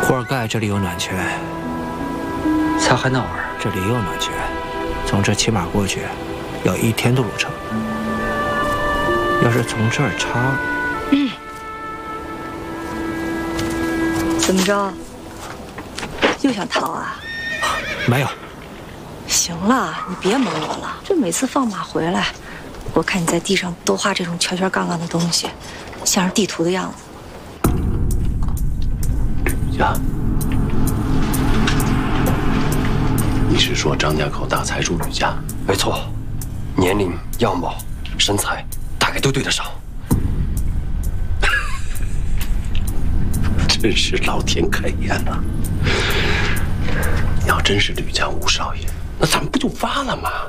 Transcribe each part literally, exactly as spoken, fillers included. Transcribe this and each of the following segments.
库尔盖这里有暖泉， 擦海那玩意儿这里也有暖泉，从这骑马过去要一天的路程。要是从这儿插， 嗯，怎么着？又想逃啊？ 没有。 行了，你别蒙我了。这每次放马回来，我看你在地上都画这种圈圈杠杠的东西，像是地图的样子。 吕家，你是说张家口大财主吕家？ 没错，年龄、样貌、身材大概都对得上。 真是老天开眼了！你要真是吕家五少爷，那咱们不就发了吗？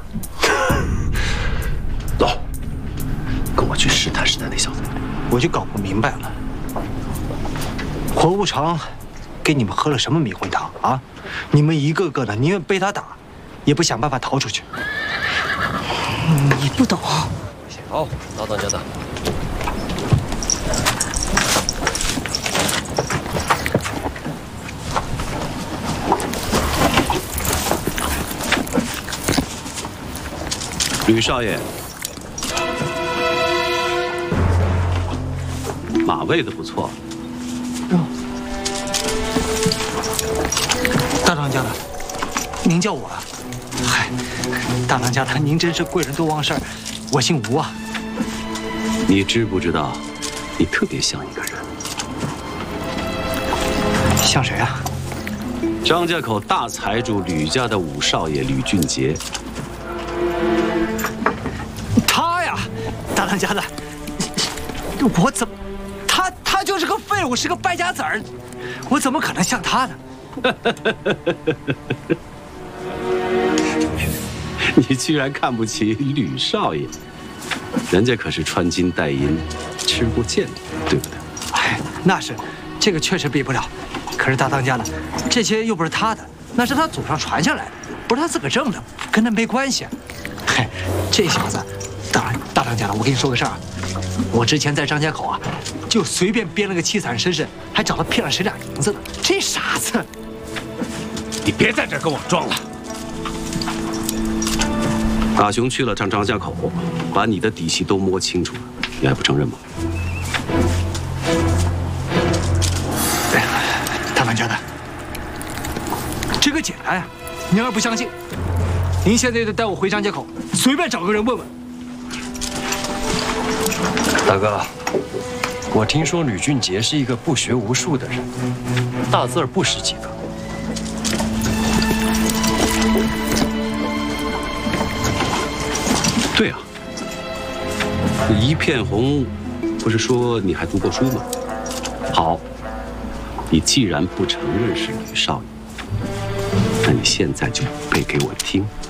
走，跟我去试探试探那小子。 我就搞不明白了，活无常给你们喝了什么迷魂汤啊？你们一个个的宁愿被他打，也不想办法逃出去。 你不懂。 好，大当家的。 吕少爷，马喂的不错。 大当家的，您叫我啊？嗨，大当家的，您真是贵人多忘事儿。我姓吴啊。 你知不知道，你特别像一个人？ 像谁啊？ 张家口大财主吕家的五少爷吕俊杰。 他呀，大当家的，我怎么，他他就是个废物，是个败家子儿，我怎么可能像他呢？ 你居然看不起吕少爷，人家可是穿金戴银，吃过剑的，对不对？ 哎，那是，这个确实比不了。可是大当家的，这些又不是他的，那是他祖上传下来的，不是他自个儿挣的，跟他没关系。嘿，这小子，当然，大当家的，我跟你说个事儿啊，我之前在张家口啊，就随便编了个凄惨身世，还找他骗了谁俩银子呢。这傻子！ 你别在这跟我装了。大雄去了趟张家口，把你的底细都摸清楚了，你还不承认吗？ 大当家的，这个简单呀！您要是不相信，您现在就带我回张家口，随便找个人问问。 大哥，我听说吕俊杰是一个不学无术的人，大字儿不识几个。 对啊，一片红，不是说你还读过书吗？好，你既然不承认是吕少爷，那你现在就背给我听。